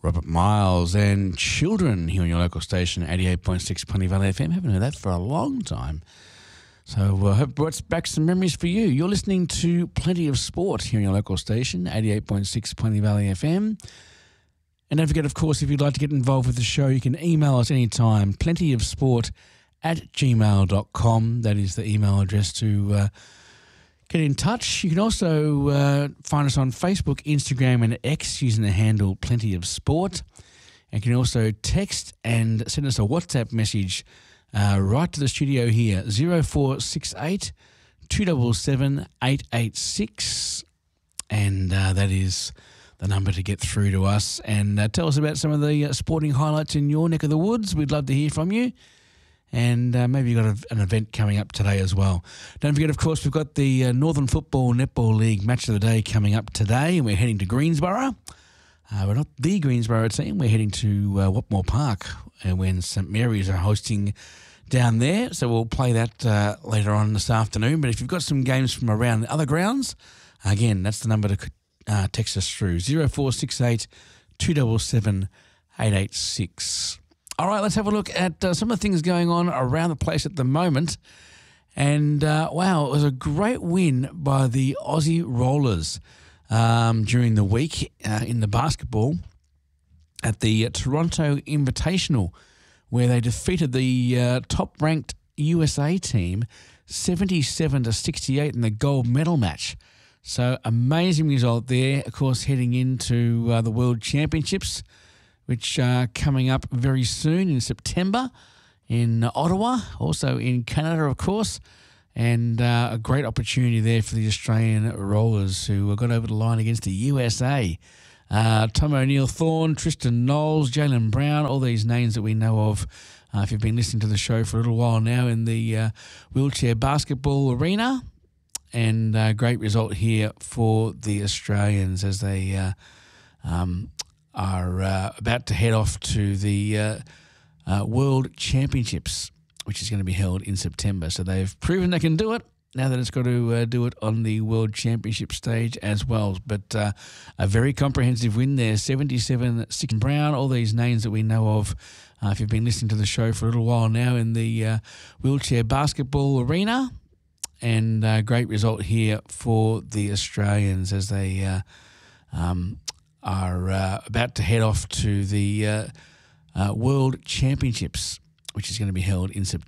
Robert Miles and Children here on your local station, 88.6 Plenty Valley FM. Haven't heard that for a long time. So I hope it brought back some memories for you. You're listening to Plenty of Sport here on your local station, 88.6 Plenty Valley FM. And don't forget, of course, if you'd like to get involved with the show, you can email us anytime, plentyofsport@gmail.com. That is the email address to get in touch. You can also find us on Facebook, Instagram and X using the handle Plenty of Sport. And you can also text and send us a WhatsApp message right to the studio here, 0468 277 886. And that is the number to get through to us. And tell us about some of the sporting highlights in your neck of the woods. We'd love to hear from you. And maybe you've got an event coming up today as well. Don't forget, of course, we've got the Northern Football Netball League Match of the Day coming up today, and we're heading to Greensborough. We're not the Greensborough team. We're heading to Watmore Park when St Mary's are hosting down there. So we'll play that later on this afternoon. But if you've got some games from around the other grounds, again, that's the number to text us through, 0468 277 886. All right, let's have a look at some of the things going on around the place at the moment. And, wow, it was a great win by the Aussie Rollers during the week in the basketball at the Toronto Invitational, where they defeated the top-ranked USA team 77-68 in the gold medal match. So, amazing result there, of course, heading into the World Championships, which are coming up very soon in September in Ottawa, also in Canada, of course, and a great opportunity there for the Australian Rollers who got over the line against the USA. Tom O'Neill-Thorne, Tristan Knowles, Jaylen Brown, all these names that we know of if you've been listening to the show for a little while now in the wheelchair basketball arena. And a great result here for the Australians as they are about to head off to the World Championships, which is going to be held in September. So they've proven they can do it. Now that it's got to do it on the World Championship stage as well. But a very comprehensive win there, 77-6. Brown, all these names that we know of if you've been listening to the show for a little while now in the wheelchair basketball arena. And a great result here for the Australians as they are about to head off to the World Championships, which is going to be held in September.